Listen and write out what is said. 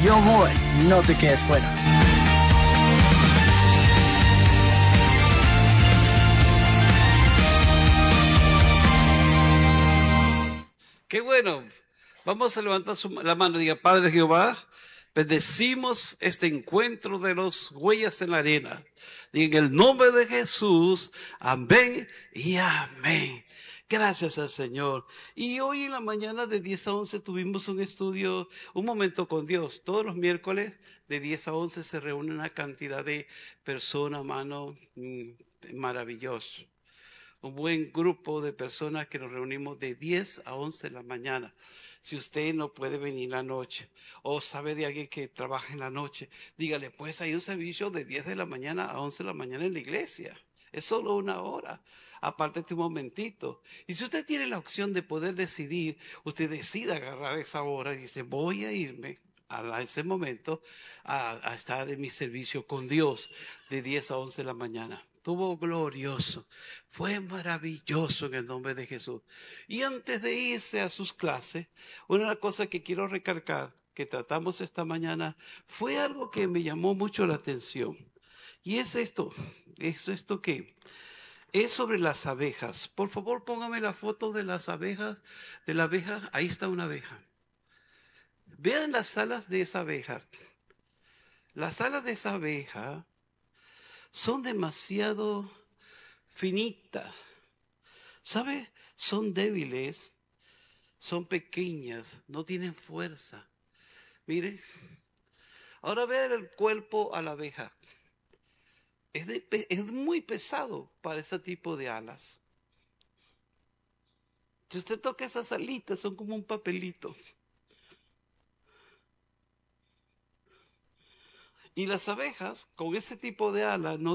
Yo voy, no te quedes fuera. Qué bueno. Vamos a levantar la mano y diga, Padre Jehová, bendecimos este encuentro de los huellas en la arena. Y en el nombre de Jesús, amén y amén. Gracias al Señor. Y hoy en la mañana de 10 a 11 tuvimos un estudio, un momento con Dios. Todos los miércoles de 10 a 11 se reúne una cantidad de personas, mano, maravilloso. Un buen grupo de personas que nos reunimos de 10 a 11 de la mañana. Si usted no puede venir la noche o sabe de alguien que trabaja en la noche, dígale, pues hay un servicio de 10 de la mañana a 11 de la mañana en la iglesia. Es solo una hora. Apártate un momentito. Y si usted tiene la opción de poder decidir, usted decide agarrar esa hora y dice, voy a irme a ese momento a estar en mi servicio con Dios de 10 a 11 de la mañana. Estuvo glorioso. Fue maravilloso en el nombre de Jesús. Y antes de irse a sus clases, una cosa que quiero recalcar, que tratamos esta mañana, fue algo que me llamó mucho la atención. Y es esto que es sobre las abejas. Por favor, póngame la foto de las abejas, de la abeja. Ahí está una abeja. Vean las alas de esa abeja. Las alas de esa abeja son demasiado finitas. ¿Sabe? Son débiles, son pequeñas, no tienen fuerza. Mire, ahora vean el cuerpo a la abeja. Es muy pesado para ese tipo de alas. Si usted toca esas alitas, son como un papelito. Y las abejas, con ese tipo de alas, no